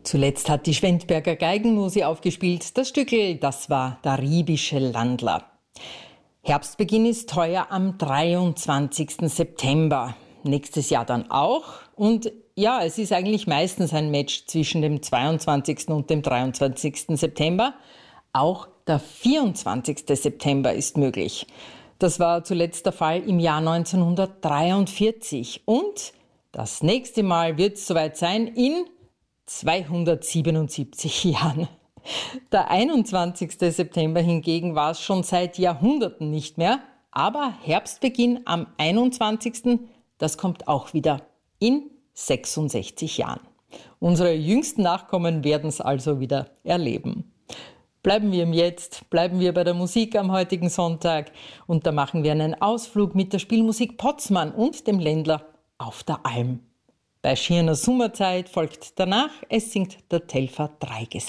Zuletzt hat die Schwendberger Geigenmusi aufgespielt. Das Stückel, das war der Riebische Landler. Herbstbeginn ist heuer am 23. September. Nächstes Jahr dann auch. Und ja, es ist eigentlich meistens ein Match zwischen dem 22. und dem 23. September. Auch der 24. September ist möglich. Das war zuletzt der Fall im Jahr 1943. Und das nächste Mal wird es soweit sein in 277 Jahren. Der 21. September hingegen war es schon seit Jahrhunderten nicht mehr. Aber Herbstbeginn am 21. Das kommt auch wieder in 66 Jahren. Unsere jüngsten Nachkommen werden es also wieder erleben. Bleiben wir im Jetzt, bleiben wir bei der Musik am heutigen Sonntag. Und da machen wir einen Ausflug mit der Spielmusik Potzmann und dem Ländler auf der Alm. Bei schierner Sommerzeit folgt danach, es singt der Telfer Dreigesang.